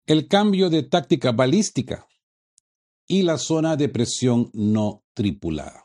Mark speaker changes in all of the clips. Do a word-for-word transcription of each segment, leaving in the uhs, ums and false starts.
Speaker 1: el cambio de táctica balística y la zona de presión no tripulada.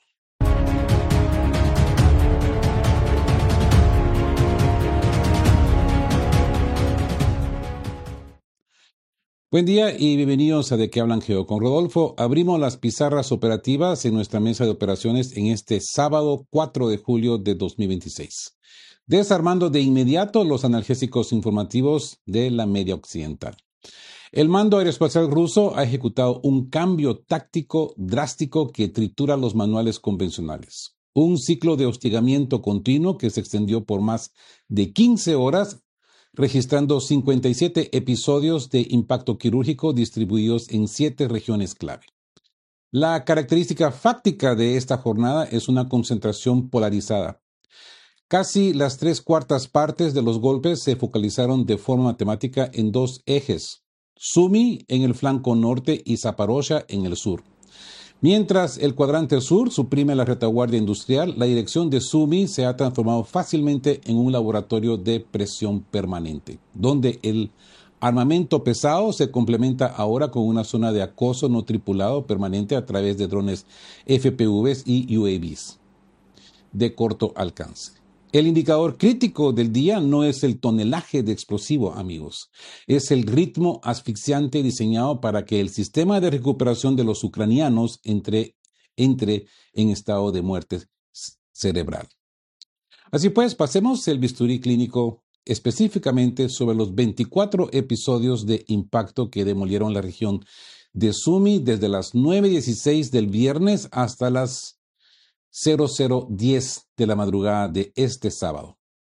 Speaker 1: Buen día y bienvenidos a De qué hablan Geo con Rodolfo. Abrimos las pizarras operativas en nuestra mesa de operaciones en este sábado cuatro de julio de dos mil veintiséis. Desarmando de inmediato los analgésicos informativos de la media occidental. El mando aeroespacial ruso ha ejecutado un cambio táctico drástico que tritura los manuales convencionales. Un ciclo de hostigamiento continuo que se extendió por más de quince horas, registrando cincuenta y siete episodios de impacto quirúrgico distribuidos en siete regiones clave. La característica fáctica de esta jornada es una concentración polarizada. Casi las tres cuartas partes de los golpes se focalizaron de forma matemática en dos ejes, Sumy en el flanco norte y Zaporozhye en el sur. Mientras el cuadrante sur suprime la retaguardia industrial, la dirección de Sumy se ha transformado fácilmente en un laboratorio de presión permanente, donde el armamento pesado se complementa ahora con una zona de acoso no tripulado permanente a través de drones F P Vs y U A Vs de corto alcance. El indicador crítico del día no es el tonelaje de explosivo, amigos. Es el ritmo asfixiante diseñado para que el sistema de recuperación de los ucranianos entre, entre en estado de muerte cerebral. Así pues, pasemos el bisturí clínico específicamente sobre los veinticuatro episodios de impacto que demolieron la región de Sumy desde las nueve dieciséis del viernes hasta las cero cero diez de la madrugada de este sábado.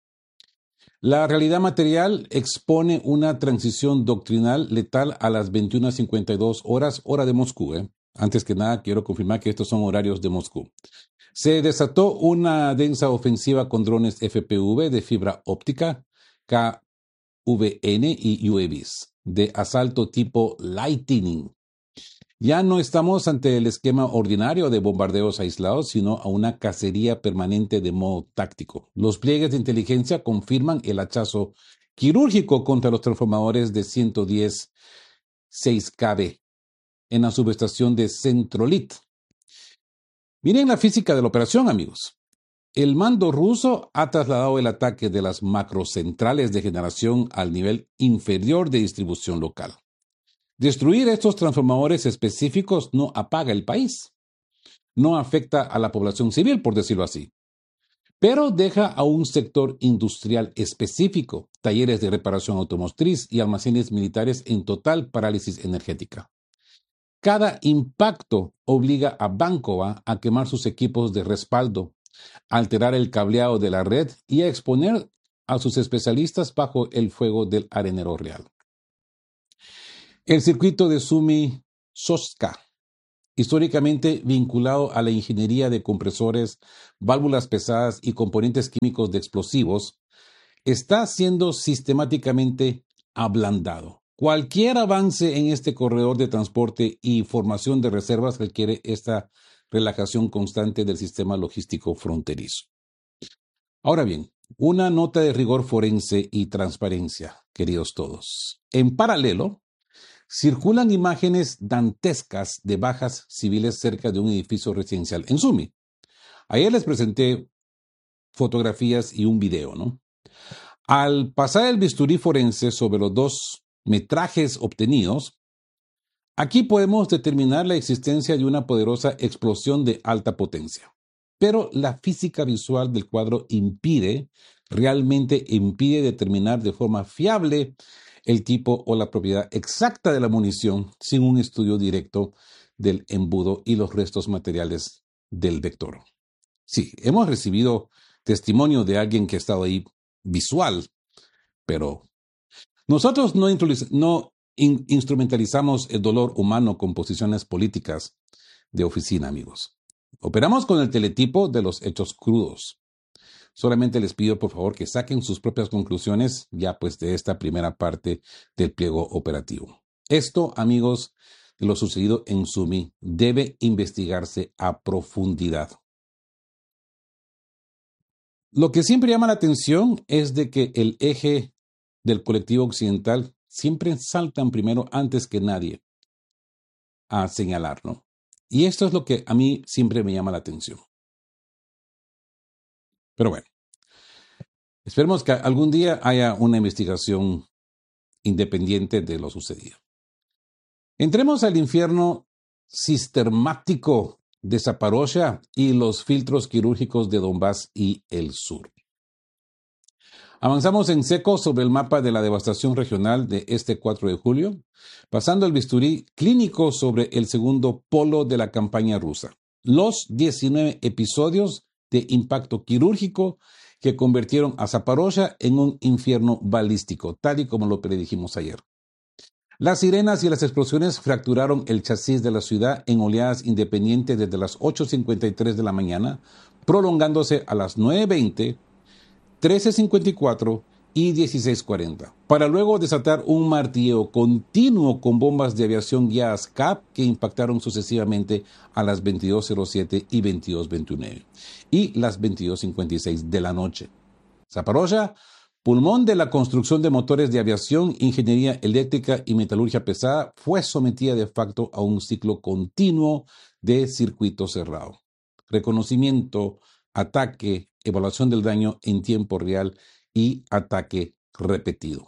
Speaker 1: La realidad material expone una transición doctrinal letal a las veintiuna cincuenta y dos horas, hora de Moscú. ¿eh? Antes que nada, quiero confirmar que estos son horarios de Moscú. Se desató una densa ofensiva con drones F P V de fibra óptica, K V N y U A Vs de asalto tipo Lightning. Ya no estamos ante el esquema ordinario de bombardeos aislados, sino a una cacería permanente de modo táctico. Los pliegues de inteligencia confirman el hachazo quirúrgico contra los transformadores de ciento diez seis K V en la subestación de Centrolit. Miren la física de la operación, amigos. El mando ruso ha trasladado el ataque de las macrocentrales de generación al nivel inferior de distribución local. Destruir estos transformadores específicos no apaga el país, no afecta a la población civil, por decirlo así, pero deja a un sector industrial específico, talleres de reparación automotriz y almacenes militares en total parálisis energética. Cada impacto obliga a Bankova a quemar sus equipos de respaldo, a alterar el cableado de la red y a exponer a sus especialistas bajo el fuego del arenero real. El circuito de Sumy-Sochka, históricamente vinculado a la ingeniería de compresores, válvulas pesadas y componentes químicos de explosivos, está siendo sistemáticamente ablandado. Cualquier avance en este corredor de transporte y formación de reservas requiere esta relajación constante del sistema logístico fronterizo. Ahora bien, una nota de rigor forense y transparencia, queridos todos. En paralelo, circulan imágenes dantescas de bajas civiles cerca de un edificio residencial en Sumy. Ayer les presenté fotografías y un video, ¿no? Al pasar el bisturí forense sobre los dos metrajes obtenidos, aquí podemos determinar la existencia de una poderosa explosión de alta potencia. Pero la física visual del cuadro impide, realmente impide determinar de forma fiable el tipo o la propiedad exacta de la munición sin un estudio directo del embudo y los restos materiales del vector. Sí, hemos recibido testimonio de alguien que ha estado ahí visual, pero nosotros no, no in instrumentalizamos el dolor humano con posiciones políticas de oficina, amigos. Operamos con el teletipo de los hechos crudos. Solamente les pido, por favor, que saquen sus propias conclusiones ya pues de esta primera parte del pliego operativo. Esto, amigos, de lo sucedido en Sumy debe investigarse a profundidad. Lo que siempre llama la atención es de que el eje del colectivo occidental siempre saltan primero antes que nadie a señalarlo. Y esto es lo que a mí siempre me llama la atención. Pero bueno, esperemos que algún día haya una investigación independiente de lo sucedido. Entremos al infierno sistemático de Zaporozhia y los filtros quirúrgicos de Donbass y el sur. Avanzamos en seco sobre el mapa de la devastación regional de este cuatro de julio, pasando el bisturí clínico sobre el segundo polo de la campaña rusa. Los diecinueve episodios de impacto quirúrgico que convirtieron a Zaporozhia en un infierno balístico, tal y como lo predijimos ayer. Las sirenas y las explosiones fracturaron el chasis de la ciudad en oleadas independientes desde las ocho cincuenta y tres de la mañana, prolongándose a las nueve veinte, trece cincuenta y cuatro y dieciséis cuarenta, para luego desatar un martilleo continuo con bombas de aviación guiadas C A P que impactaron sucesivamente a las veintidós cero siete y veintidós veintinueve y las veintidós cincuenta y seis de la noche. Zaporozhia, pulmón de la construcción de motores de aviación, ingeniería eléctrica y metalurgia pesada, fue sometida de facto a un ciclo continuo de circuito cerrado. Reconocimiento, ataque, evaluación del daño en tiempo real y ataque repetido.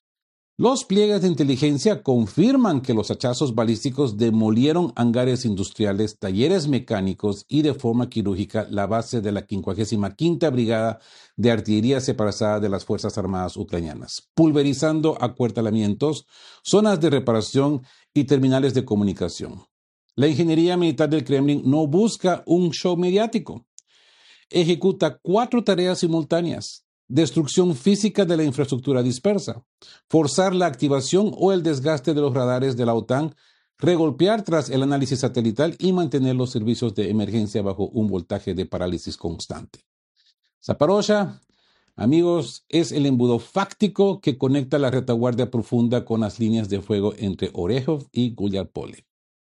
Speaker 1: Los pliegues de inteligencia confirman que los hachazos balísticos demolieron hangares industriales, talleres mecánicos y de forma quirúrgica la base de la quincuagésima quinta Brigada de Artillería Separazada de las Fuerzas Armadas Ucranianas, pulverizando acuartelamientos, zonas de reparación y terminales de comunicación. La ingeniería militar del Kremlin no busca un show mediático. Ejecuta cuatro tareas simultáneas: destrucción física de la infraestructura dispersa, forzar la activación o el desgaste de los radares de la OTAN, regolpear tras el análisis satelital y mantener los servicios de emergencia bajo un voltaje de parálisis constante. Zaporozhia, amigos, es el embudo fáctico que conecta la retaguardia profunda con las líneas de fuego entre Orejov y Gulyar-Pole.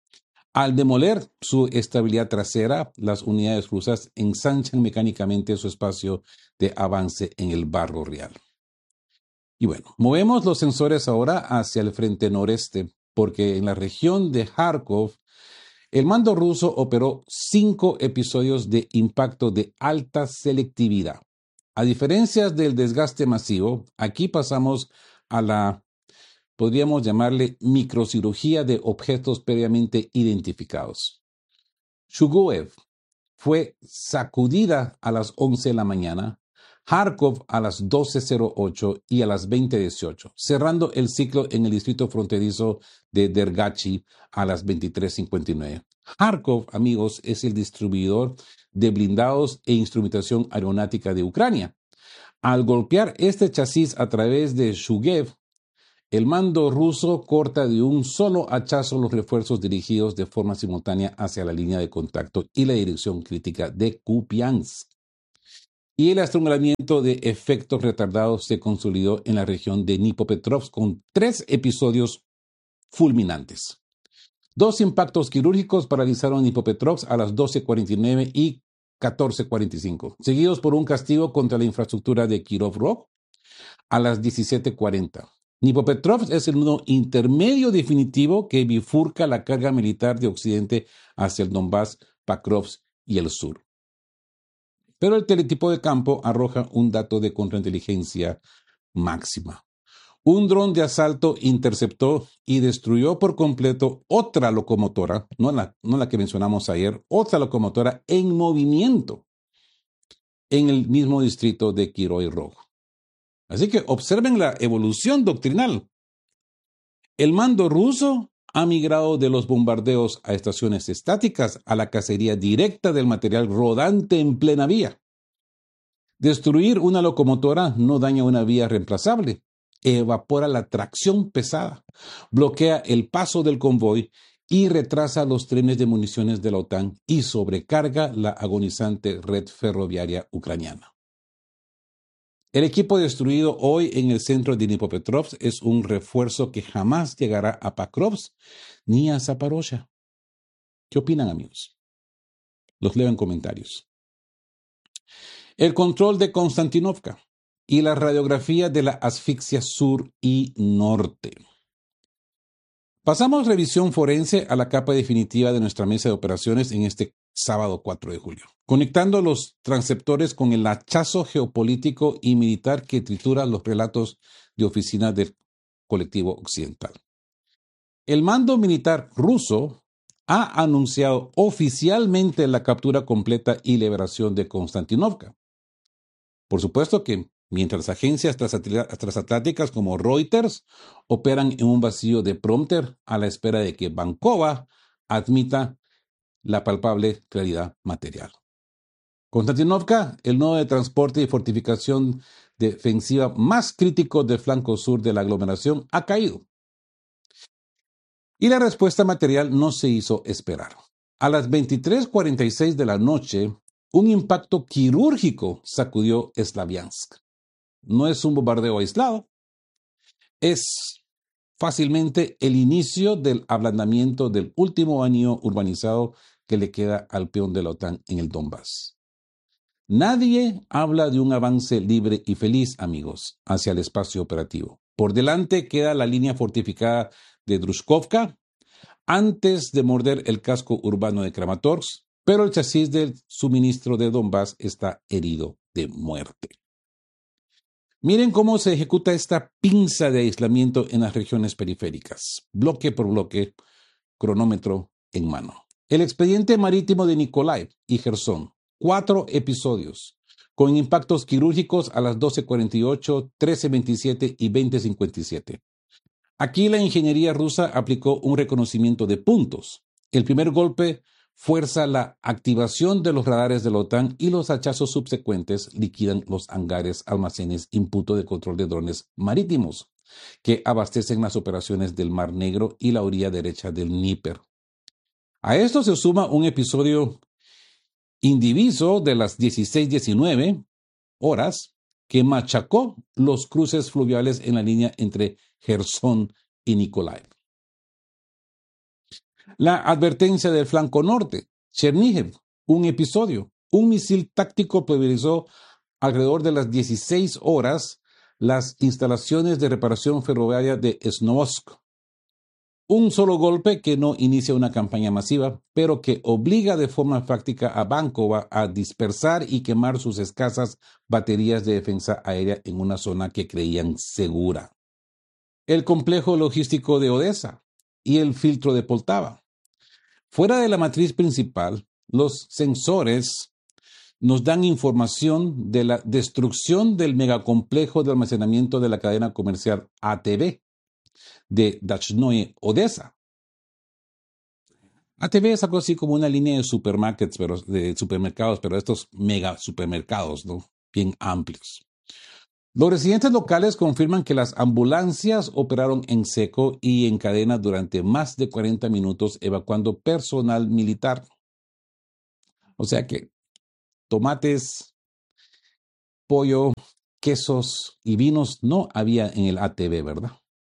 Speaker 1: Al demoler su estabilidad trasera, las unidades rusas ensanchan mecánicamente su espacio de avance en el barro real. Y bueno, movemos los sensores ahora hacia el frente noreste, porque en la región de Kharkov, el mando ruso operó cinco episodios de impacto de alta selectividad. A diferencia del desgaste masivo, aquí pasamos a la, podríamos llamarle, microcirugía de objetos previamente identificados. Shuguev fue sacudida a las once de la mañana, Kharkov a las doce cero ocho y a las veinte dieciocho, cerrando el ciclo en el distrito fronterizo de Dergachi a las veintitrés cincuenta y nueve. Kharkov, amigos, es el distribuidor de blindados e instrumentación aeronáutica de Ucrania. Al golpear este chasis a través de Shuguev, el mando ruso corta de un solo hachazo los refuerzos dirigidos de forma simultánea hacia la línea de contacto y la dirección crítica de Kupiansk. Y el estrangulamiento de efectos retardados se consolidó en la región de Dnipropetrovsk con tres episodios fulminantes. Dos impactos quirúrgicos paralizaron Dnipropetrovsk a las doce cuarenta y nueve y catorce cuarenta y cinco, seguidos por un castigo contra la infraestructura de Kirov-Rog a las diecisiete cuarenta. Dnipropetrovsk es el nudo intermedio definitivo que bifurca la carga militar de Occidente hacia el Donbass, Pakrovsk y el sur. Pero el teletipo de campo arroja un dato de contrainteligencia máxima. Un dron de asalto interceptó y destruyó por completo otra locomotora, no la, no la que mencionamos ayer, otra locomotora en movimiento en el mismo distrito de Kirov-Rog. Así que observen la evolución doctrinal. El mando ruso ha migrado de los bombardeos a estaciones estáticas a la cacería directa del material rodante en plena vía. Destruir una locomotora no daña una vía reemplazable, evapora la tracción pesada, bloquea el paso del convoy y retrasa los trenes de municiones de la OTAN y sobrecarga la agonizante red ferroviaria ucraniana. El equipo destruido hoy en el centro de Dnipropetrovsk es un refuerzo que jamás llegará a Pakrovsk ni a Zaporozhia. ¿Qué opinan, amigos? Los leo en comentarios. El control de Konstantinovka y la radiografía de la asfixia sur y norte. Pasamos revisión forense a la capa definitiva de nuestra mesa de operaciones en este sábado cuatro de julio, conectando los transceptores con el hachazo geopolítico y militar que tritura los relatos de oficina del colectivo occidental. El mando militar ruso ha anunciado oficialmente la captura completa y liberación de Konstantinovka. Por supuesto que mientras agencias transatlánticas como Reuters operan en un vacío de prompter a la espera de que Bankova admita la palpable claridad material. Konstantinovka, el nodo de transporte y fortificación defensiva más crítico del flanco sur de la aglomeración, ha caído. Y la respuesta material no se hizo esperar. A las veintitrés cuarenta y seis de la noche, un impacto quirúrgico sacudió Slaviansk. No es un bombardeo aislado, es fácilmente el inicio del ablandamiento del último anillo urbanizado que le queda al peón de la OTAN en el Donbass. Nadie habla de un avance libre y feliz, amigos, hacia el espacio operativo. Por delante queda la línea fortificada de Drushkovka, antes de morder el casco urbano de Kramatorsk, pero el chasis del suministro de Donbass está herido de muerte. Miren cómo se ejecuta esta pinza de aislamiento en las regiones periféricas, bloque por bloque, cronómetro en mano. El expediente marítimo de Nikolaev y Gerson, cuatro episodios, con impactos quirúrgicos a las doce cuarenta y ocho, trece veintisiete y veinte cincuenta y siete. Aquí la ingeniería rusa aplicó un reconocimiento de puntos. El primer golpe fuerza la activación de los radares de la OTAN y los hachazos subsecuentes liquidan los hangares, almacenes y puntos de control de drones marítimos que abastecen las operaciones del Mar Negro y la orilla derecha del Dnieper. A esto se suma un episodio indiviso de las dieciséis diecinueve horas que machacó los cruces fluviales en la línea entre Gerson y Nikolaev. La advertencia del flanco norte, Chernihiv, un episodio. Un misil táctico pulverizó alrededor de las dieciséis horas las instalaciones de reparación ferroviaria de Snovsk. Un solo golpe que no inicia una campaña masiva, pero que obliga de forma práctica a Bankova a dispersar y quemar sus escasas baterías de defensa aérea en una zona que creían segura. El complejo logístico de Odessa y el filtro de Poltava. Fuera de la matriz principal, los sensores nos dan información de la destrucción del megacomplejo de almacenamiento de la cadena comercial A T B de Dachnoye, Odessa. A T B es algo así como una línea de supermarkets, pero de supermercados, pero estos mega supermercados, ¿no? Bien amplios. Los residentes locales confirman que las ambulancias operaron en seco y en cadena durante más de cuarenta minutos, evacuando personal militar. O sea que tomates, pollo, quesos y vinos no había en el A T B, ¿verdad?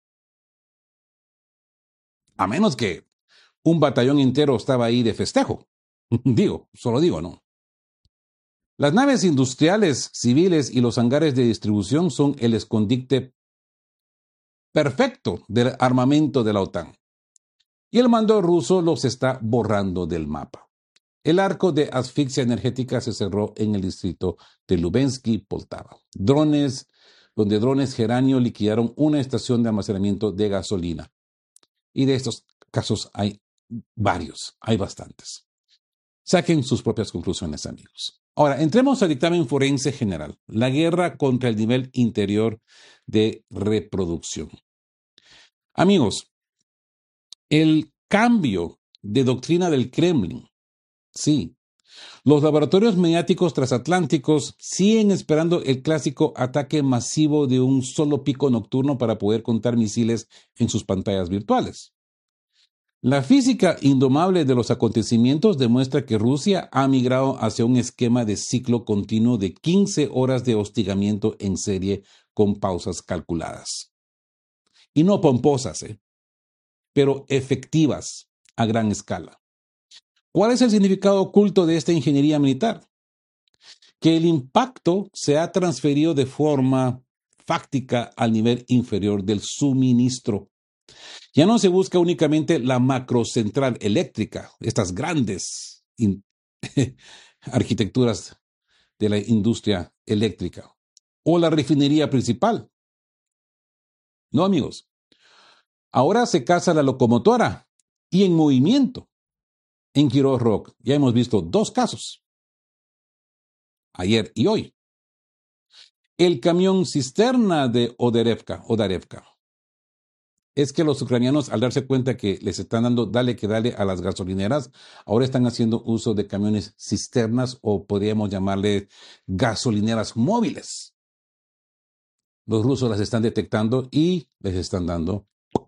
Speaker 1: A menos que un batallón entero estaba ahí de festejo. Digo, solo digo, ¿no? Las naves industriales, civiles y los hangares de distribución son el escondite perfecto del armamento de la OTAN. Y el mando ruso los está borrando del mapa. El arco de asfixia energética se cerró en el distrito de Lubensky, Poltava. Drones, donde drones geranio liquidaron una estación de almacenamiento de gasolina. Y de estos casos hay varios, hay bastantes. Saquen sus propias conclusiones, amigos. Ahora, entremos al dictamen forense general, la guerra contra el nivel interior de reproducción. Amigos, el cambio de doctrina del Kremlin, sí, los laboratorios mediáticos transatlánticos siguen esperando el clásico ataque masivo de un solo pico nocturno para poder contar misiles en sus pantallas virtuales. La física indomable de los acontecimientos demuestra que Rusia ha migrado hacia un esquema de ciclo continuo de quince horas de hostigamiento en serie con pausas calculadas. Y no pomposas, ¿eh? pero efectivas a gran escala. ¿Cuál es el significado oculto de esta ingeniería militar? que el impacto se ha transferido de forma fáctica al nivel inferior del suministro. Ya no se busca únicamente la macrocentral eléctrica, estas grandes arquitecturas de la industria eléctrica, o la refinería principal. No, amigos. Ahora se casa la locomotora y en movimiento. En Quiroz Rock ya hemos visto dos casos, ayer y hoy. El camión cisterna de Odarevka, Odarevka. Es que los ucranianos, al darse cuenta que les están dando dale que dale a las gasolineras, ahora están haciendo uso de camiones cisternas, o podríamos llamarle gasolineras móviles. Los rusos las están detectando y les están dando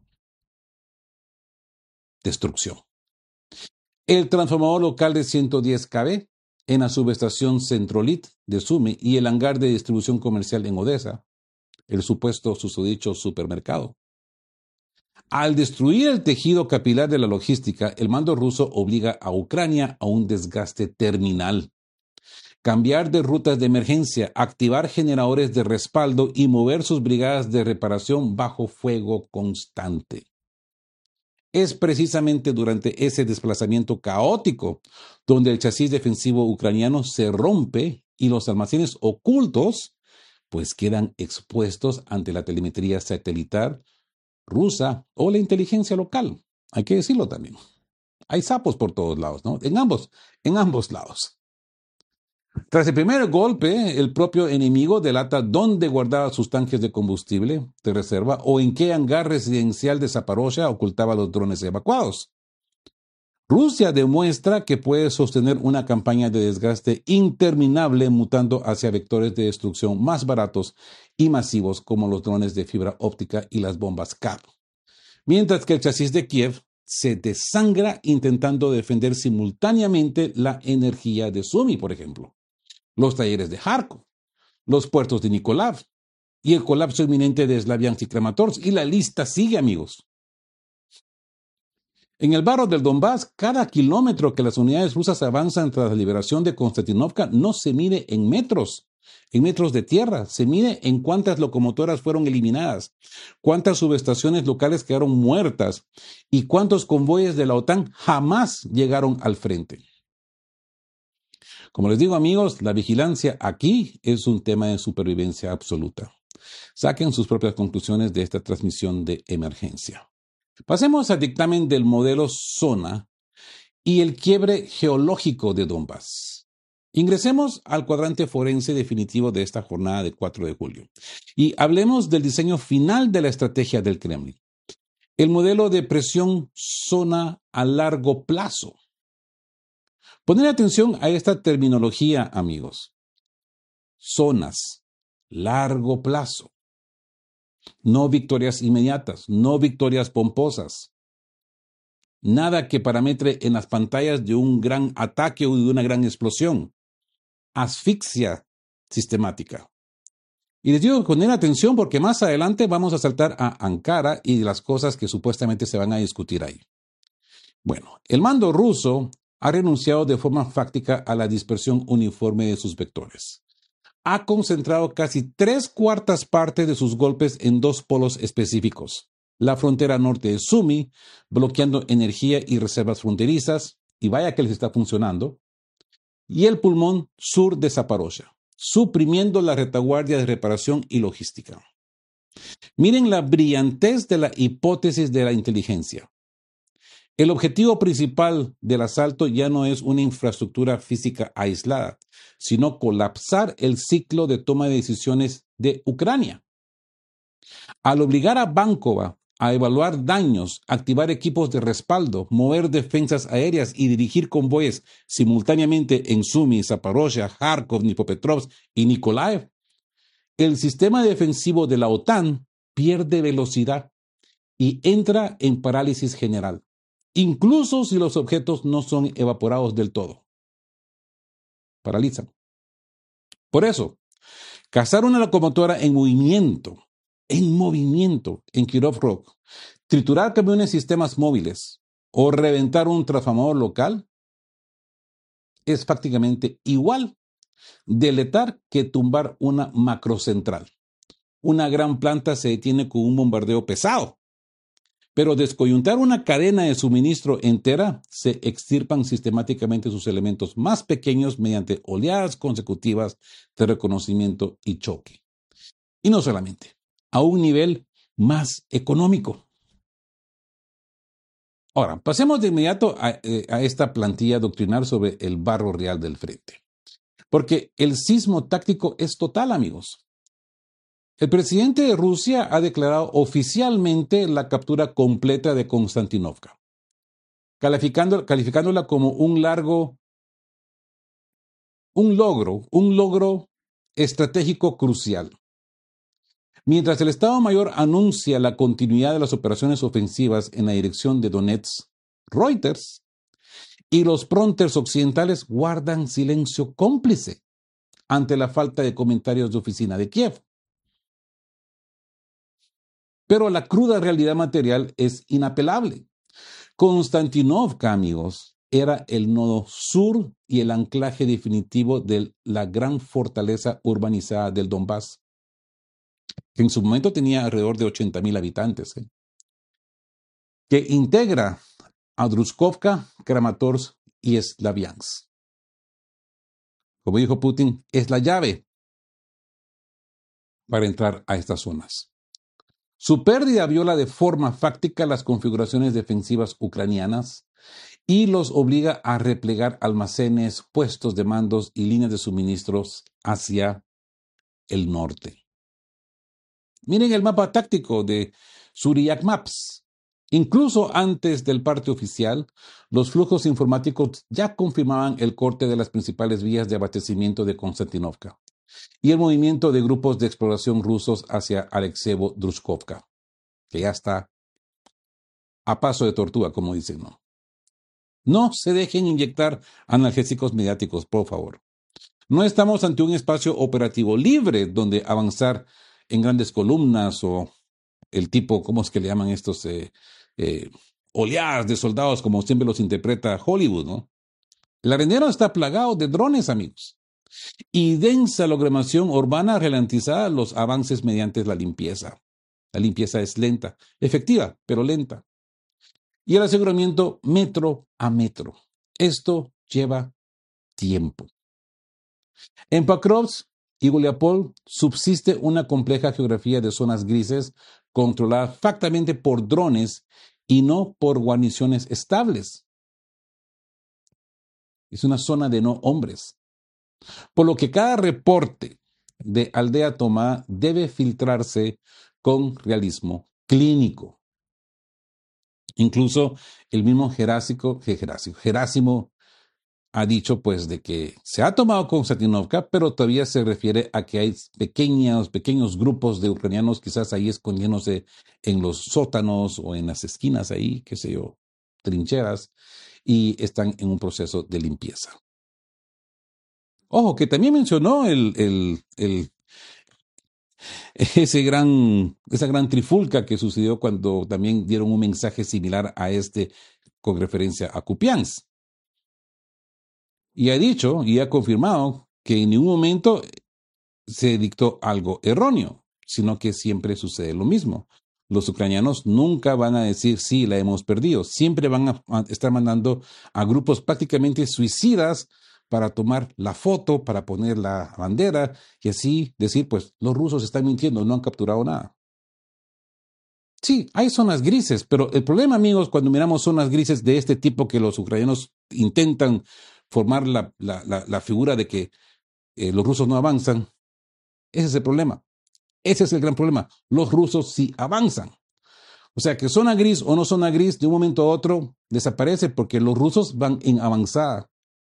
Speaker 1: destrucción. El transformador local de ciento diez kilovoltios en la subestación Centrolit de Sumy y el hangar de distribución comercial en Odessa, el supuesto susodicho supermercado. Al destruir el tejido capilar de la logística, el mando ruso obliga a Ucrania a un desgaste terminal. Cambiar de rutas de emergencia, activar generadores de respaldo y mover sus brigadas de reparación bajo fuego constante. Es precisamente durante ese desplazamiento caótico donde el chasis defensivo ucraniano se rompe y los almacenes ocultos pues quedan expuestos ante la telemetría satelital rusa o la inteligencia local. Hay que decirlo también. Hay sapos por todos lados, ¿no? En ambos, en ambos lados. Tras el primer golpe, el propio enemigo delata dónde guardaba sus tanques de combustible de reserva o en qué hangar residencial de Zaporozhia ocultaba los drones evacuados. Rusia demuestra que puede sostener una campaña de desgaste interminable mutando hacia vectores de destrucción más baratos y masivos como los drones de fibra óptica y las bombas C A P. Mientras que el chasis de Kiev se desangra intentando defender simultáneamente la energía de Sumy, por ejemplo, los talleres de Kharkov, los puertos de Nikolaev y el colapso inminente de Slaviansk y Kramatorsk, y la lista sigue, amigos. En el barro del Donbass, cada kilómetro que las unidades rusas avanzan tras la liberación de Konstantinovka no se mide en metros, en metros de tierra, se mide en cuántas locomotoras fueron eliminadas, cuántas subestaciones locales quedaron muertas y cuántos convoyes de la OTAN jamás llegaron al frente. Como les digo, amigos, la vigilancia aquí es un tema de supervivencia absoluta. Saquen sus propias conclusiones de esta transmisión de emergencia. Pasemos al dictamen del modelo SONA y el quiebre geológico de Donbass. Ingresemos al cuadrante forense definitivo de esta jornada de cuatro de julio y hablemos del diseño final de la estrategia del Kremlin. El modelo de presión SONA a largo plazo. Poner atención a esta terminología, amigos. Zonas, largo plazo. No victorias inmediatas, no victorias pomposas. Nada que parametre en las pantallas de un gran ataque o de una gran explosión. Asfixia sistemática. Y les digo poner atención porque más adelante vamos a saltar a Ankara y las cosas que supuestamente se van a discutir ahí. Bueno, el mando ruso ha renunciado de forma fáctica a la dispersión uniforme de sus vectores. Ha concentrado casi tres cuartas partes de sus golpes en dos polos específicos. La frontera norte de Sumy, bloqueando energía y reservas fronterizas, y vaya que les está funcionando, y el pulmón sur de Zaporozhia, suprimiendo la retaguardia de reparación y logística. Miren la brillantez de la hipótesis de la inteligencia. El objetivo principal del asalto ya no es una infraestructura física aislada, sino colapsar el ciclo de toma de decisiones de Ucrania. Al obligar a Bankova a evaluar daños, activar equipos de respaldo, mover defensas aéreas y dirigir convoyes simultáneamente en Sumy, Zaporozhia, Kharkov, Dnipropetrovsk y Nikolaev, el sistema defensivo de la OTAN pierde velocidad y entra en parálisis general, incluso si los objetos no son evaporados del todo. Paralizan. Por eso, cazar una locomotora en movimiento, en movimiento en Quiroz Rock, triturar camiones sistemas móviles o reventar un transformador local es prácticamente igual deletar que tumbar una macrocentral. Una gran planta se detiene con un bombardeo pesado, pero descoyuntar una cadena de suministro entera se extirpan sistemáticamente sus elementos más pequeños mediante oleadas consecutivas de reconocimiento y choque. Y no solamente, a un nivel más económico. Ahora, pasemos de inmediato a, eh, a esta plantilla doctrinal sobre el barro real del frente. Porque el sismo táctico es total, amigos. El presidente de Rusia ha declarado oficialmente la captura completa de Konstantinovka, calificando, calificándola como un largo, un logro, un logro estratégico crucial. Mientras el Estado Mayor anuncia la continuidad de las operaciones ofensivas en la dirección de Donetsk, Reuters y los prompters occidentales guardan silencio cómplice ante la falta de comentarios de oficina de Kiev. Pero la cruda realidad material es inapelable. Konstantinovka, amigos, era el nodo sur y el anclaje definitivo de la gran fortaleza urbanizada del Donbass, que en su momento tenía alrededor de ochenta mil habitantes, ¿eh? que integra a Druzhkovka, Kramatorsk y Slaviansk. Como dijo Putin, es la llave para entrar a estas zonas. Su pérdida viola de forma fáctica las configuraciones defensivas ucranianas y los obliga a replegar almacenes, puestos de mandos y líneas de suministros hacia el norte. Miren el mapa táctico de Suriyak Maps. Incluso antes del parte oficial, los flujos informáticos ya confirmaban el corte de las principales vías de abastecimiento de Konstantinovka y el movimiento de grupos de exploración rusos hacia Alekseevo-Druzhkovka, que ya está a paso de tortuga, como dicen, ¿no? No se dejen inyectar analgésicos mediáticos, por favor. No estamos ante un espacio operativo libre donde avanzar en grandes columnas o el tipo, ¿cómo es que le llaman estos? Eh, eh, oleadas de soldados, como siempre los interpreta Hollywood, ¿no? El arenero está plagado de drones, amigos, y densa logramación urbana ralentiza los avances mediante la limpieza. La limpieza es lenta, efectiva, pero lenta. Y el aseguramiento metro a metro. Esto lleva tiempo. En Pakrovsk y Guliapol subsiste una compleja geografía de zonas grises controladas factamente por drones y no por guarniciones estables. Es una zona de no hombres. Por lo que cada reporte de aldea tomada debe filtrarse con realismo clínico. Incluso el mismo Gerásico, Gerásimo, Gerásimo ha dicho pues de que se ha tomado Konstantinovka, pero todavía se refiere a que hay pequeños, pequeños grupos de ucranianos quizás ahí escondiéndose en los sótanos o en las esquinas ahí, qué sé yo, trincheras, y están en un proceso de limpieza. Ojo, que también mencionó el, el, el, ese gran, esa gran trifulca que sucedió cuando también dieron un mensaje similar a este con referencia a Kupiansk. Y ha dicho y ha confirmado que en ningún momento se dictó algo erróneo, sino que siempre sucede lo mismo. Los ucranianos nunca van a decir sí, la hemos perdido. Siempre van a estar mandando a grupos prácticamente suicidas para tomar la foto, para poner la bandera y así decir, pues los rusos están mintiendo, no han capturado nada. Sí, hay zonas grises, pero el problema, amigos, cuando miramos zonas grises de este tipo que los ucranianos intentan formar la, la, la, la figura de que eh, los rusos no avanzan, ese es el problema. Ese es el gran problema. Los rusos sí avanzan. O sea que zona gris o no zona gris, de un momento a otro desaparece porque los rusos van en avanzada.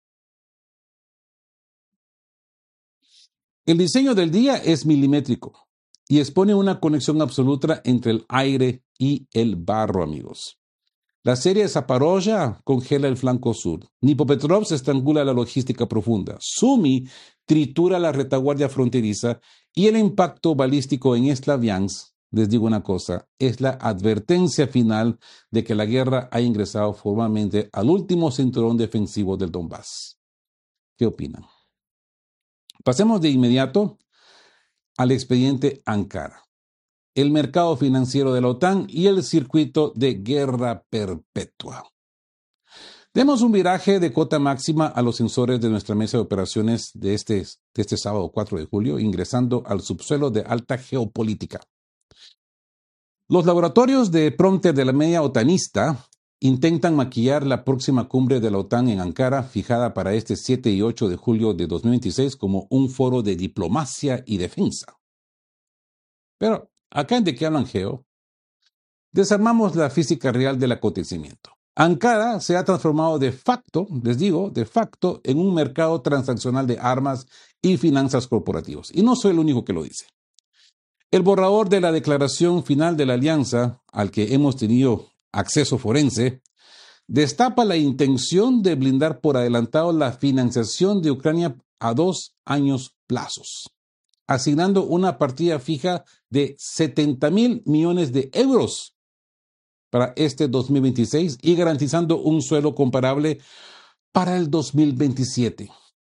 Speaker 1: El diseño del día es milimétrico y expone una conexión absoluta entre el aire y el barro, amigos. La serie Zaporozhye congela el flanco sur. Dnipropetrovsk estrangula la logística profunda. Sumi tritura la retaguardia fronteriza y el impacto balístico en Slaviansk, les digo una cosa, es la advertencia final de que la guerra ha ingresado formalmente al último cinturón defensivo del Donbass. ¿Qué opinan? Pasemos de inmediato al expediente Ankara, el mercado financiero de la OTAN y el circuito de guerra perpetua. Demos un viraje de cota máxima a los sensores de nuestra mesa de operaciones de este, de este sábado cuatro de julio, ingresando al subsuelo de alta geopolítica. Los laboratorios de prompter de la media otanista intentan maquillar la próxima cumbre de la OTAN en Ankara, fijada para este siete y ocho de julio de dos mil veintiséis, como un foro de diplomacia y defensa. Pero acá en De qué hablan Geo, desarmamos la física real del acontecimiento. Ankara se ha transformado de facto, les digo, de facto, en un mercado transaccional de armas y finanzas corporativos. Y no soy el único que lo dice. El borrador de la declaración final de la alianza, al que hemos tenido acceso forense, destapa la intención de blindar por adelantado la financiación de Ucrania a dos años plazos, asignando una partida fija de setenta mil millones de euros para este dos mil veintiséis y garantizando un suelo comparable para el dos mil veintisiete.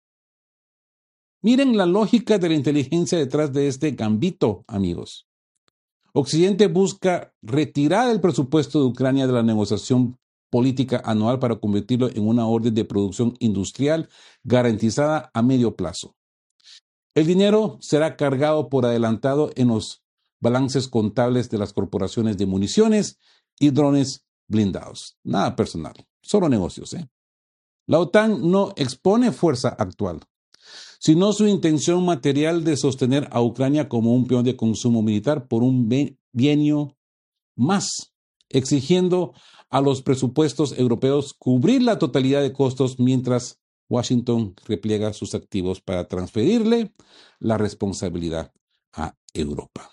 Speaker 1: Miren la lógica de la inteligencia detrás de este gambito, amigos. Occidente busca retirar el presupuesto de Ucrania de la negociación política anual para convertirlo en una orden de producción industrial garantizada a medio plazo. El dinero será cargado por adelantado en los balances contables de las corporaciones de municiones y drones blindados. Nada personal, solo negocios, ¿eh? La OTAN no expone fuerza actual, sino su intención material de sostener a Ucrania como un peón de consumo militar por un bienio más, exigiendo a los presupuestos europeos cubrir la totalidad de costos mientras Washington repliega sus activos para transferirle la responsabilidad a Europa.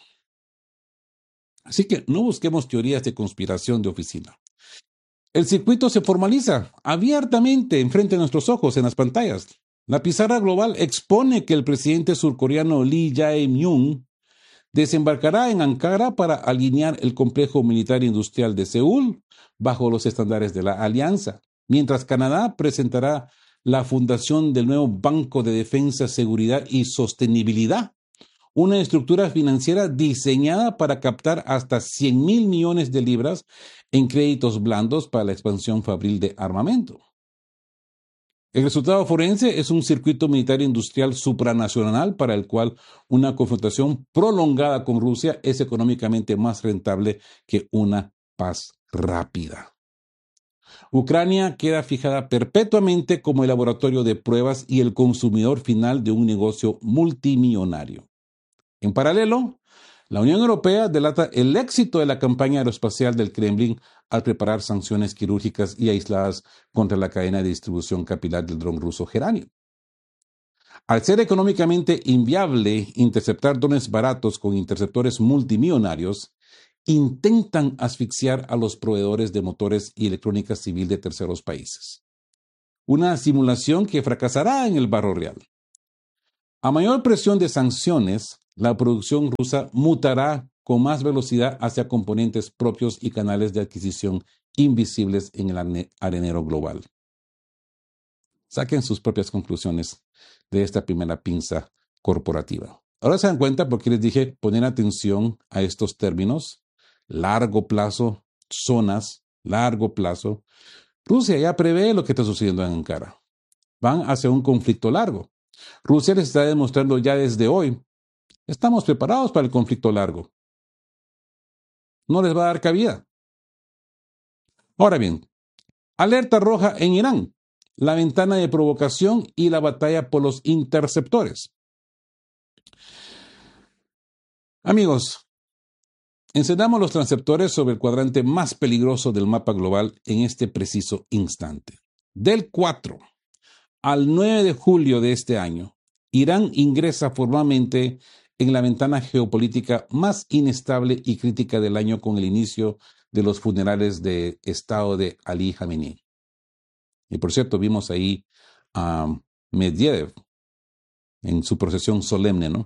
Speaker 1: Así que no busquemos teorías de conspiración de oficina. El circuito se formaliza abiertamente enfrente de nuestros ojos en las pantallas. La pizarra global expone que el presidente surcoreano Lee Jae-myung desembarcará en Ankara para alinear el complejo militar industrial de Seúl bajo los estándares de la alianza, mientras Canadá presentará la fundación del nuevo Banco de Defensa, Seguridad y Sostenibilidad, una estructura financiera diseñada para captar hasta cien mil millones de libras en créditos blandos para la expansión fabril de armamento. El resultado forense es un circuito militar industrial supranacional para el cual una confrontación prolongada con Rusia es económicamente más rentable que una paz rápida. Ucrania queda fijada perpetuamente como el laboratorio de pruebas y el consumidor final de un negocio multimillonario. En paralelo, la Unión Europea delata el éxito de la campaña aeroespacial del Kremlin al preparar sanciones quirúrgicas y aisladas contra la cadena de distribución capilar del dron ruso Geranio. Al ser económicamente inviable interceptar drones baratos con interceptores multimillonarios, intentan asfixiar a los proveedores de motores y electrónica civil de terceros países. Una simulación que fracasará en el barro real. A mayor presión de sanciones, la producción rusa mutará con más velocidad hacia componentes propios y canales de adquisición invisibles en el arenero global. Saquen sus propias conclusiones de esta primera pinza corporativa. Ahora se dan cuenta porque les dije poner atención a estos términos: largo plazo, zonas, largo plazo. Rusia ya prevé lo que está sucediendo en Ankara. Van hacia un conflicto largo. Rusia les está demostrando ya desde hoy: estamos preparados para el conflicto largo. No les va a dar cabida. Ahora bien, alerta roja en Irán, la ventana de provocación y la batalla por los interceptores. Amigos, encendamos los transceptores sobre el cuadrante más peligroso del mapa global en este preciso instante. Del cuatro al nueve de julio de este año, Irán ingresa formalmente en la ventana geopolítica más inestable y crítica del año con el inicio de los funerales de Estado de Ali Khamenei. Y por cierto, vimos ahí a Medvedev en su procesión solemne, ¿no?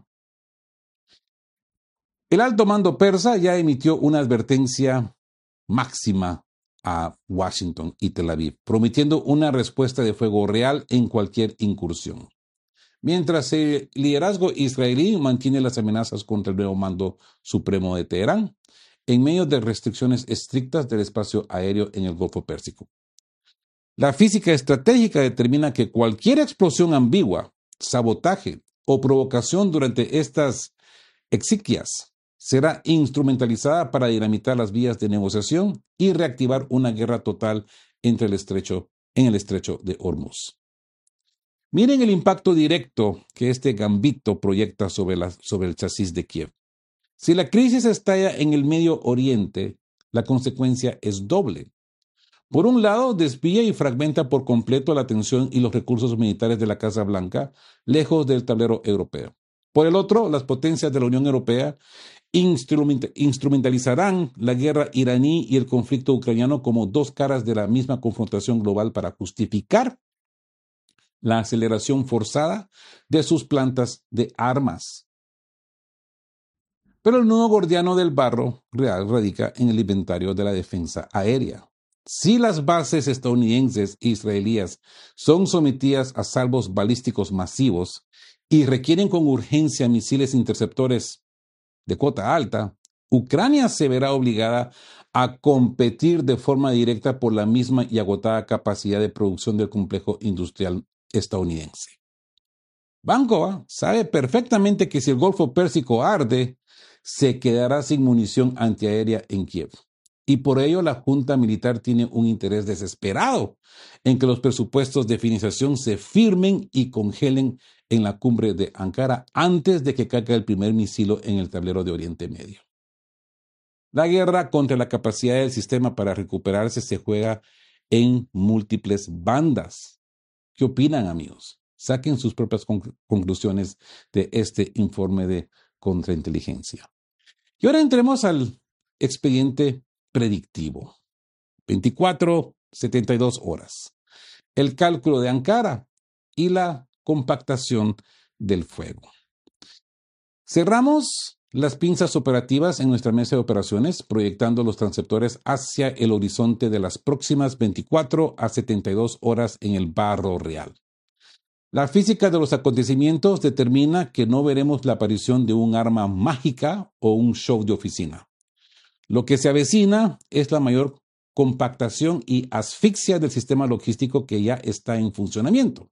Speaker 1: El alto mando persa ya emitió una advertencia máxima a Washington y Tel Aviv, prometiendo una respuesta de fuego real en cualquier incursión. mientras el liderazgo israelí mantiene las amenazas contra el nuevo mando supremo de Teherán, en medio de restricciones estrictas del espacio aéreo en el Golfo Pérsico. La física estratégica determina que cualquier explosión ambigua, sabotaje o provocación durante estas exequias será instrumentalizada para dinamitar las vías de negociación y reactivar una guerra total entre el estrecho, en el estrecho de Hormuz. Miren el impacto directo que este gambito proyecta sobre, la, sobre el chasis de Kiev. Si la crisis estalla en el Medio Oriente, la consecuencia es doble. Por un lado, desvía y fragmenta por completo la atención y los recursos militares de la Casa Blanca, lejos del tablero europeo. Por el otro, las potencias de la Unión Europea instrument- instrumentalizarán la guerra iraní y el conflicto ucraniano como dos caras de la misma confrontación global para justificar la aceleración forzada de sus plantas de armas. Pero el nudo gordiano del barro real radica en el inventario de la defensa aérea. Si las bases estadounidenses e israelíes son sometidas a salvos balísticos masivos y requieren con urgencia misiles interceptores de cuota alta, Ucrania se verá obligada a competir de forma directa por la misma y agotada capacidad de producción del complejo industrial estadounidense. Vankova sabe perfectamente que si el Golfo Pérsico arde, se quedará sin munición antiaérea en Kiev. Y por ello la Junta Militar tiene un interés desesperado en que los presupuestos de financiación se firmen y congelen en la cumbre de Ankara antes de que caiga el primer misil en el tablero de Oriente Medio. La guerra contra la capacidad del sistema para recuperarse se juega en múltiples bandas. ¿Qué opinan, amigos? Saquen sus propias conc- conclusiones de este informe de contrainteligencia. Y ahora entremos al expediente predictivo. veinticuatro, setenta y dos horas. El cálculo de Ankara y la compactación del fuego. Cerramos las pinzas operativas en nuestra mesa de operaciones, proyectando los transceptores hacia el horizonte de las próximas veinticuatro a setenta y dos horas en el barro real. La física de los acontecimientos determina que no veremos la aparición de un arma mágica o un show de oficina. Lo que se avecina es la mayor compactación y asfixia del sistema logístico que ya está en funcionamiento.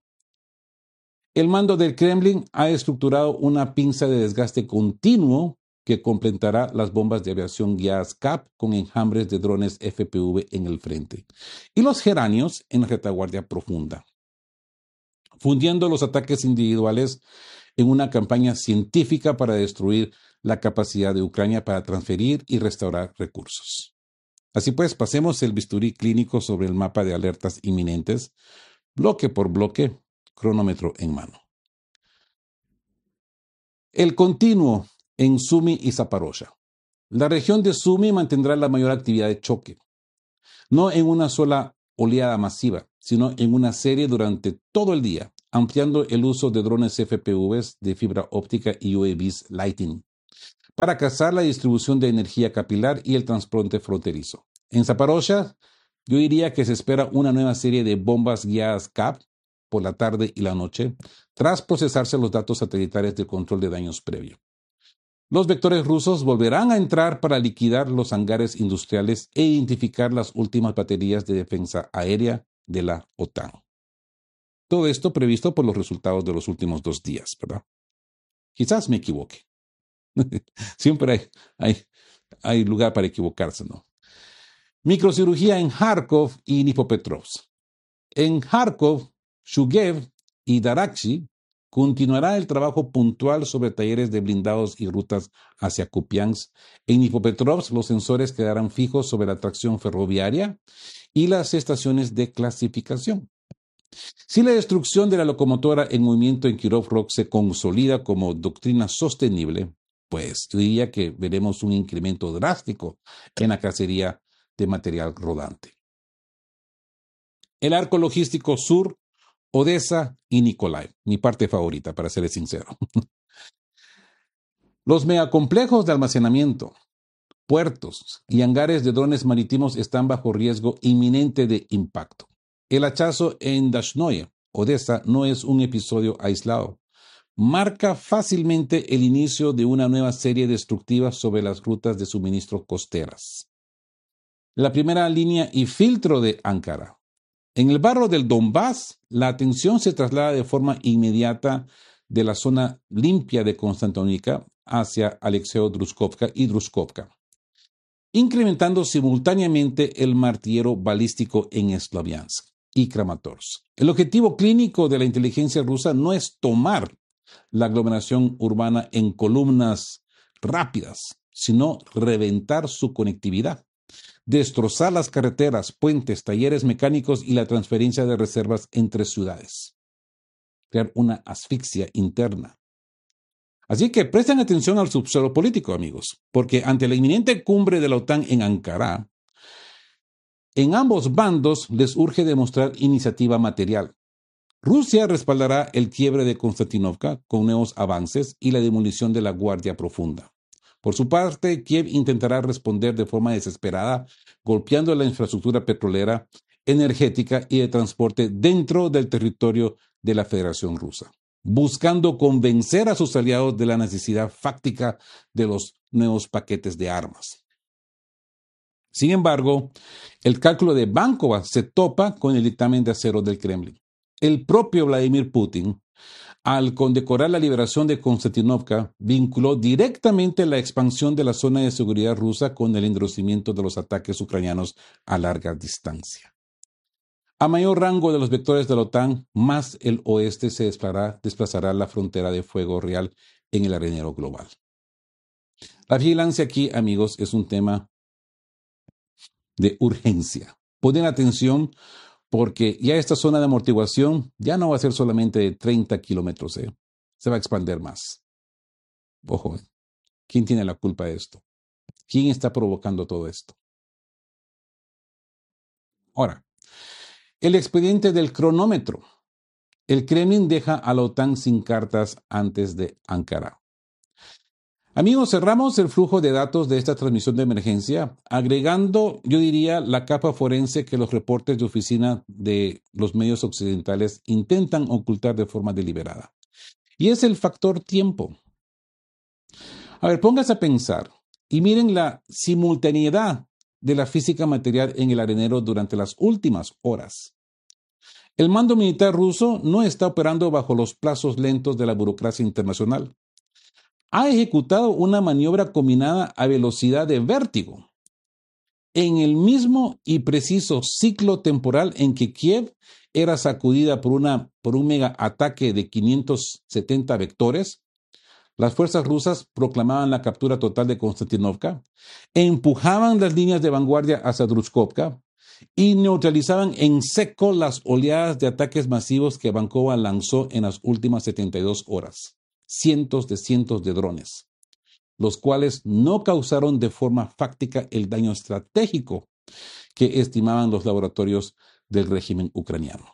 Speaker 1: El mando del Kremlin ha estructurado una pinza de desgaste continuo que completará las bombas de aviación guiadas C A P con enjambres de drones F P V en el frente y los geranios en la retaguardia profunda, fundiendo los ataques individuales en una campaña científica para destruir la capacidad de Ucrania para transferir y restaurar recursos. Así pues, pasemos el bisturí clínico sobre el mapa de alertas inminentes, bloque por bloque, cronómetro en mano. El continuo en Sumy y Zaporozhye. La región de Sumy mantendrá la mayor actividad de choque, no en una sola oleada masiva, sino en una serie durante todo el día, ampliando el uso de drones F P Vs de fibra óptica y U A Vs Lightning para cazar la distribución de energía capilar y el transporte fronterizo. En Zaporozhye, yo diría que se espera una nueva serie de bombas guiadas C A P por la tarde y la noche, tras procesarse los datos satelitales del control de daños previo. Los vectores rusos volverán a entrar para liquidar los hangares industriales e identificar las últimas baterías de defensa aérea de la OTAN. Todo esto previsto por los resultados de los últimos dos días, ¿verdad? Quizás me equivoque. Siempre hay, hay, hay lugar para equivocarse, ¿no? Microcirugía en Kharkov y Dnipropetrovsk. En Kharkov, Shugev y Darakshi continuará el trabajo puntual sobre talleres de blindados y rutas hacia Kupiansk. En Dnipropetrovsk, los sensores quedarán fijos sobre la tracción ferroviaria y las estaciones de clasificación. Si la destrucción de la locomotora en movimiento en Kirov Rock se consolida como doctrina sostenible, pues yo diría que veremos un incremento drástico en la cacería de material rodante. El arco logístico sur, Odessa y Mykolaiv, mi parte favorita, para serles sincero. Los megacomplejos de almacenamiento, puertos y hangares de drones marítimos están bajo riesgo inminente de impacto. El hachazo en Dashnoye, Odessa, no es un episodio aislado. marca fácilmente el inicio de una nueva serie destructiva sobre las rutas de suministro costeras. La primera línea y filtro de Ankara. En el barrio del Donbass, la atención se traslada de forma inmediata de la zona limpia de Konstantinovka hacia Alexeo-Druzhkovka y Druzhkovka, incrementando simultáneamente el martillero balístico en Slaviansk y Kramatorsk. El objetivo clínico de la inteligencia rusa no es tomar la aglomeración urbana en columnas rápidas, sino reventar su conectividad, destrozar las carreteras, puentes, talleres mecánicos y la transferencia de reservas entre ciudades. Crear una asfixia interna. Así que presten atención al subsuelo político, amigos, porque ante la inminente cumbre de la OTAN en Ankara, en ambos bandos les urge demostrar iniciativa material. Rusia respaldará el quiebre de Konstantinovka con nuevos avances y la demolición de la Guardia Profunda. Por su parte, Kiev intentará responder de forma desesperada, golpeando la infraestructura petrolera, energética y de transporte dentro del territorio de la Federación Rusa, buscando convencer a sus aliados de la necesidad fáctica de los nuevos paquetes de armas. Sin embargo, el cálculo de Bankova se topa con el dictamen de acero del Kremlin. El propio Vladimir Putin, al condecorar la liberación de Konstantinovka, vinculó directamente la expansión de la zona de seguridad rusa con el endurecimiento de los ataques ucranianos a larga distancia. A mayor rango de los vectores de la OTAN, más el oeste se desplazará, desplazará la frontera de fuego real en el arenero global. La vigilancia aquí, amigos, es un tema de urgencia. Ponen atención porque ya esta zona de amortiguación ya no va a ser solamente de treinta kilómetros, ¿eh? Se va a expandir más. Ojo, ¿quién tiene la culpa de esto? ¿Quién está provocando todo esto? Ahora, el expediente del cronómetro. El Kremlin deja a la OTAN sin cartas antes de Ankara. Amigos, cerramos el flujo de datos de esta transmisión de emergencia, agregando, yo diría, la capa forense que los reportes de oficina de los medios occidentales intentan ocultar de forma deliberada. Y es el factor tiempo. A ver, póngase a pensar y miren la simultaneidad de la física material en el arenero durante las últimas horas. El mando militar ruso no está operando bajo los plazos lentos de la burocracia internacional. Ha ejecutado una maniobra combinada a velocidad de vértigo, en el mismo y preciso ciclo temporal en que Kiev era sacudida por, una, por un mega ataque de quinientos setenta vectores. Las fuerzas rusas proclamaban la captura total de Konstantinovka, empujaban las líneas de vanguardia hacia Druzhkovka y neutralizaban en seco las oleadas de ataques masivos que Bankova lanzó en las últimas setenta y dos horas. Cientos de cientos de drones, los cuales no causaron de forma fáctica el daño estratégico que estimaban los laboratorios del régimen ucraniano.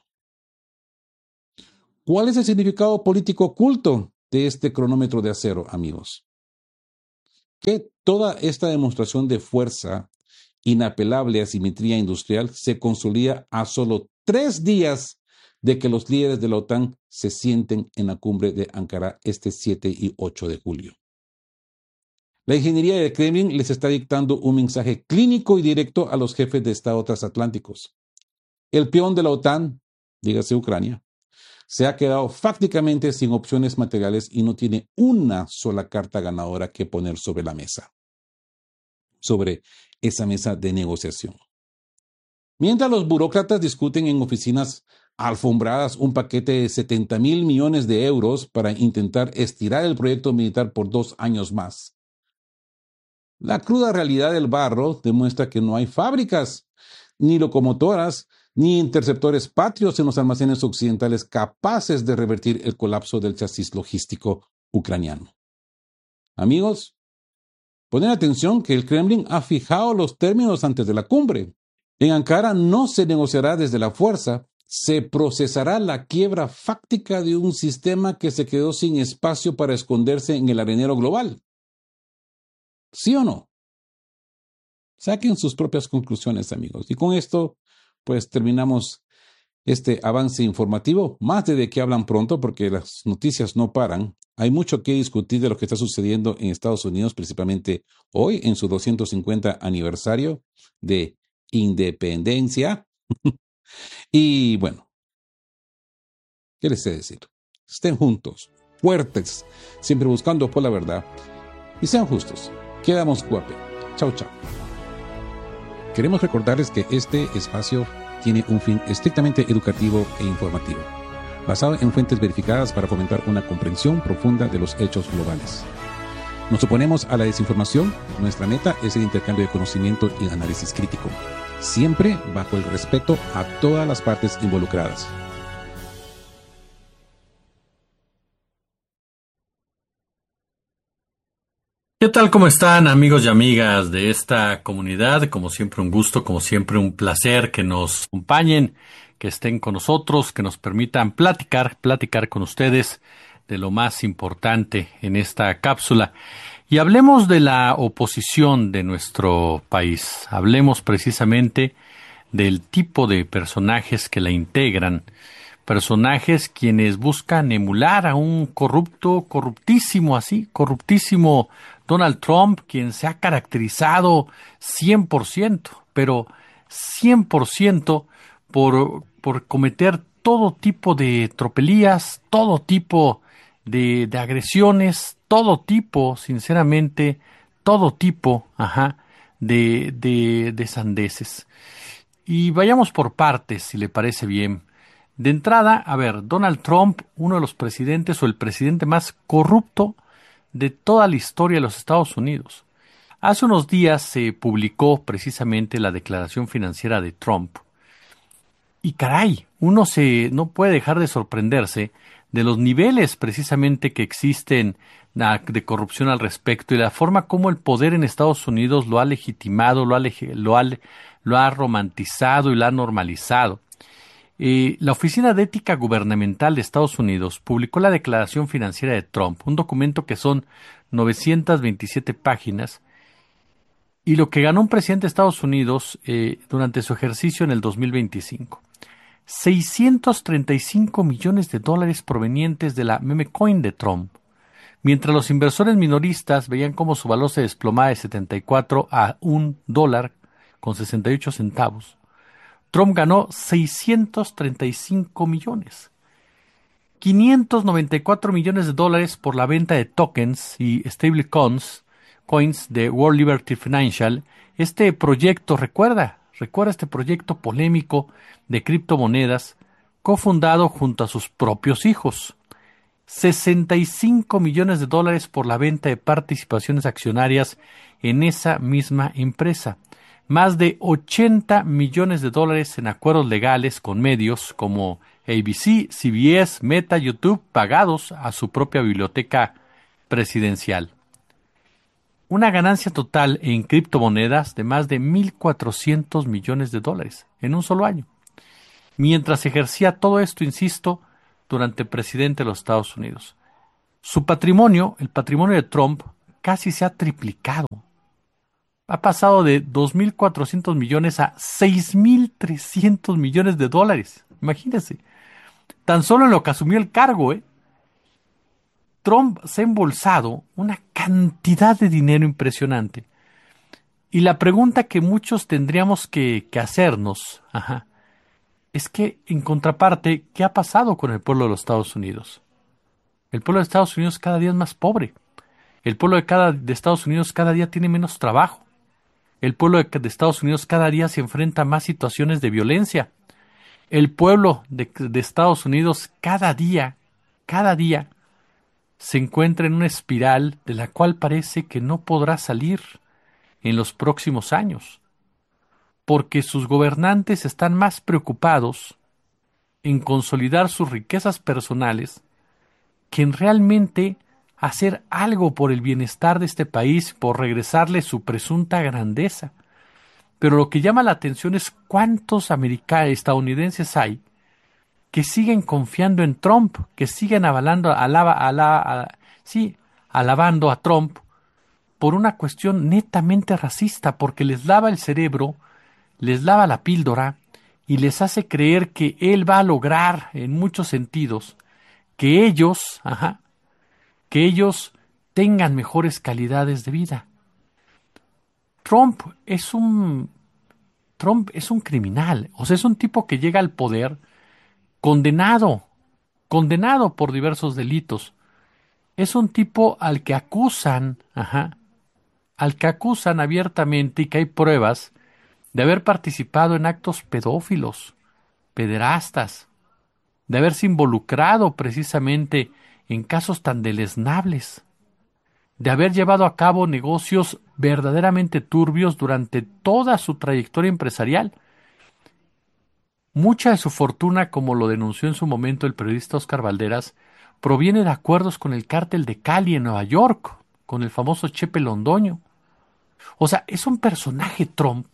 Speaker 1: ¿Cuál es el significado político oculto de este cronómetro de acero, amigos? Que toda esta demostración de fuerza, inapelable asimetría industrial, se consolida a solo tres días de que los líderes de la OTAN se sienten en la cumbre de Ankara este siete y ocho de julio. La ingeniería del Kremlin les está dictando un mensaje clínico y directo a los jefes de Estado transatlánticos. El peón de la OTAN, dígase Ucrania, se ha quedado fácticamente sin opciones materiales y no tiene una sola carta ganadora que poner sobre la mesa, sobre esa mesa de negociación. Mientras los burócratas discuten en oficinas alfombradas un paquete de setenta mil millones de euros para intentar estirar el proyecto militar por dos años más. La cruda realidad del barro demuestra que no hay fábricas, ni locomotoras, ni interceptores patrios en los almacenes occidentales capaces de revertir el colapso del chasis logístico ucraniano. Amigos, ponen atención que el Kremlin ha fijado los términos antes de la cumbre. En Ankara no se negociará desde la fuerza, se procesará la quiebra fáctica de un sistema que se quedó sin espacio para esconderse en el arenero global. ¿Sí o no? Saquen sus propias conclusiones, amigos. Y con esto, pues terminamos este avance informativo, más de, de qué hablan pronto, porque las noticias no paran. Hay mucho que discutir de lo que está sucediendo en Estados Unidos, principalmente hoy, en su doscientos cincuenta aniversario de independencia. Y bueno, ¿qué les sé decir? Estén juntos, fuertes, siempre buscando por la verdad, y sean justos. Quedamos guape. Chau, chau. Queremos recordarles que este espacio tiene un fin estrictamente educativo e informativo, basado en fuentes verificadas para fomentar una comprensión profunda de los hechos globales. Nos oponemos a la desinformación. Nuestra meta es el intercambio de conocimiento y análisis crítico, siempre bajo el respeto a todas las partes involucradas.
Speaker 2: ¿Qué tal? ¿Cómo están, amigos y amigas de esta comunidad? Como siempre, un gusto, como siempre, un placer que nos acompañen, que estén con nosotros, que nos permitan platicar, platicar con ustedes de lo más importante en esta cápsula. Y hablemos de la oposición de nuestro país. Hablemos precisamente del tipo de personajes que la integran. Personajes quienes buscan emular a un corrupto, corruptísimo así, corruptísimo Donald Trump, quien se ha caracterizado cien por ciento, pero cien por ciento por, por cometer todo tipo de tropelías, todo tipo de, de agresiones, todo tipo, sinceramente, todo tipo, ajá, de, de, de sandeces. Y vayamos por partes, si le parece bien. De entrada, a ver, Donald Trump, uno de los presidentes o el presidente más corrupto de toda la historia de los Estados Unidos. Hace unos días se publicó precisamente la declaración financiera de Trump. Y caray, uno se no puede dejar de sorprenderse de los niveles precisamente que existen de corrupción al respecto y la forma como el poder en Estados Unidos lo ha legitimado, lo ha, lo ha, lo ha romantizado y lo ha normalizado. Eh, la Oficina de Ética Gubernamental de Estados Unidos publicó la Declaración Financiera de Trump, un documento que son novecientas veintisiete páginas, y lo que ganó un presidente de Estados Unidos eh, durante su ejercicio en el dos mil veinticinco. seiscientos treinta y cinco millones de dólares provenientes de la meme coin de Trump, mientras los inversores minoristas veían cómo su valor se desplomaba de setenta y cuatro a un dólar con sesenta y ocho centavos. Trump ganó seiscientos treinta y cinco millones. quinientos noventa y cuatro millones de dólares por la venta de tokens y stablecoins coins de World Liberty Financial. Este proyecto, recuerda, recuerda este proyecto polémico de criptomonedas, cofundado junto a sus propios hijos. sesenta y cinco millones de dólares por la venta de participaciones accionarias en esa misma empresa. Más de ochenta millones de dólares en acuerdos legales con medios como A B C, C B S, Meta, YouTube, pagados a su propia biblioteca presidencial. Una ganancia total en criptomonedas de más de mil cuatrocientos millones de dólares en un solo año. Mientras ejercía todo esto, insisto, durante presidente de los Estados Unidos. Su patrimonio, el patrimonio de Trump, casi se ha triplicado. Ha pasado de dos mil cuatrocientos millones a seis mil trescientos millones de dólares. Imagínense. Tan solo en lo que asumió el cargo, ¿eh? Trump se ha embolsado una cantidad de dinero impresionante. Y la pregunta que muchos tendríamos que, que hacernos, ajá, es que, en contraparte, ¿qué ha pasado con el pueblo de los Estados Unidos? El pueblo de Estados Unidos cada día es más pobre. El pueblo de, cada, de Estados Unidos cada día tiene menos trabajo. El pueblo de, de Estados Unidos cada día se enfrenta a más situaciones de violencia. El pueblo de, de Estados Unidos cada día, cada día, se encuentra en una espiral de la cual parece que no podrá salir en los próximos años, porque sus gobernantes están más preocupados en consolidar sus riquezas personales que en realmente hacer algo por el bienestar de este país, por regresarle su presunta grandeza. Pero lo que llama la atención es cuántos americanos, estadounidenses hay que siguen confiando en Trump, que siguen avalando, alaba, alaba, a, sí, alabando a Trump por una cuestión netamente racista, porque les lava el cerebro, les lava la píldora y les hace creer que él va a lograr, en muchos sentidos, que ellos, ajá, que ellos tengan mejores calidades de vida. Trump es un Trump es un criminal, o sea, es un tipo que llega al poder condenado, condenado por diversos delitos. Es un tipo al que acusan, ajá, al que acusan abiertamente y que hay pruebas de haber participado en actos pedófilos, pederastas, de haberse involucrado precisamente en casos tan deleznables, de haber llevado a cabo negocios verdaderamente turbios durante toda su trayectoria empresarial. Mucha de su fortuna, como lo denunció en su momento el periodista Oscar Valderas, proviene de acuerdos con el cártel de Cali en Nueva York, con el famoso Chepe Londoño. O sea, es un personaje Trump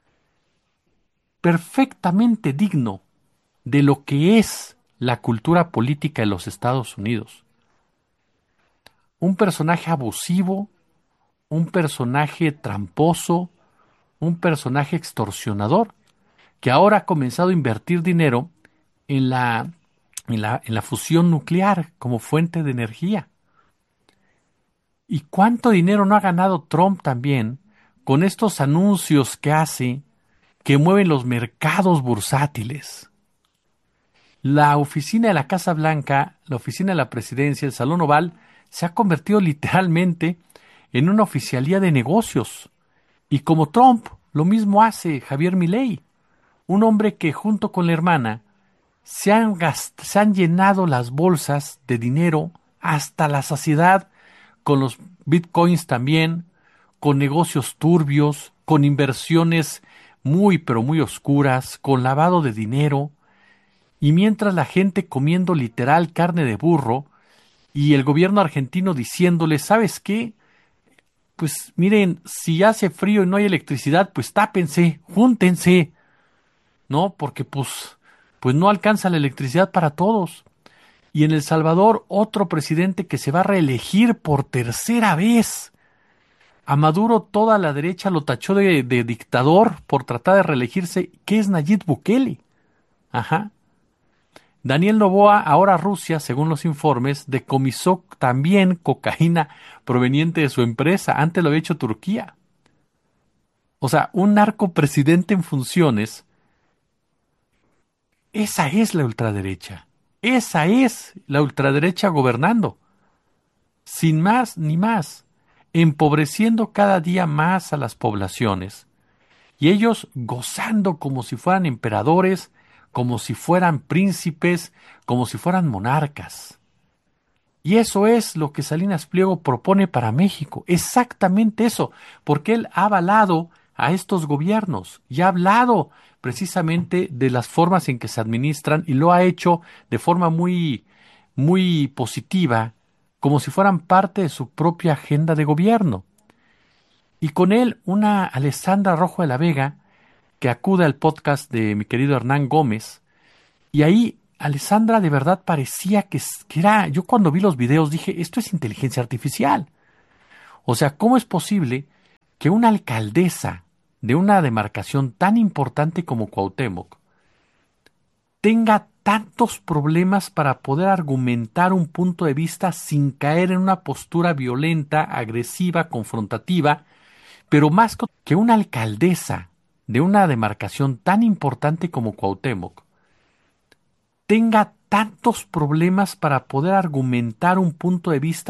Speaker 2: perfectamente digno de lo que es la cultura política de los Estados Unidos. Un personaje abusivo, un personaje tramposo, un personaje extorsionador, que ahora ha comenzado a invertir dinero en la, en la, en la fusión nuclear como fuente de energía. ¿Y cuánto dinero no ha ganado Trump también con estos anuncios que hace que mueven los mercados bursátiles? La oficina de la Casa Blanca, la oficina de la presidencia, el Salón Oval, se ha convertido literalmente en una oficialía de negocios. Y como Trump, lo mismo hace Javier Milei, un hombre que junto con la hermana se han, gast- se han llenado las bolsas de dinero hasta la saciedad, con los bitcoins también, con negocios turbios, con inversiones muy pero muy oscuras, con lavado de dinero, y mientras la gente comiendo literal carne de burro y el gobierno argentino diciéndole, ¿sabes qué? Pues miren, si hace frío y no hay electricidad, pues tápense, júntense, ¿no? Porque pues, pues no alcanza la electricidad para todos. Y en El Salvador, otro presidente que se va a reelegir por tercera vez. A Maduro toda la derecha lo tachó de, de dictador por tratar de reelegirse, que es Nayib Bukele. Ajá. Daniel Noboa, ahora Rusia, según los informes, decomisó también cocaína proveniente de su empresa. Antes lo había hecho Turquía. O sea, un narcopresidente en funciones. Esa es la ultraderecha. Esa es la ultraderecha gobernando. Sin más ni más. Empobreciendo cada día más a las poblaciones. Y ellos gozando como si fueran emperadores, como si fueran príncipes, como si fueran monarcas. Y eso es lo que Salinas Pliego propone para México, exactamente eso, porque él ha avalado a estos gobiernos y ha hablado precisamente de las formas en que se administran y lo ha hecho de forma muy, muy positiva, como si fueran parte de su propia agenda de gobierno. Y con él una Alessandra Rojo de la Vega, que acude al podcast de mi querido Hernán Gómez, y ahí Alessandra de verdad parecía que, que era, yo cuando vi los videos dije, esto es inteligencia artificial. O sea, ¿cómo es posible que una alcaldesa de una demarcación tan importante como Cuauhtémoc tenga tantos problemas para poder argumentar un punto de vista sin caer en una postura violenta, agresiva, confrontativa, pero más que una alcaldesa de una demarcación tan importante como Cuauhtémoc tenga tantos problemas para poder argumentar un punto de vista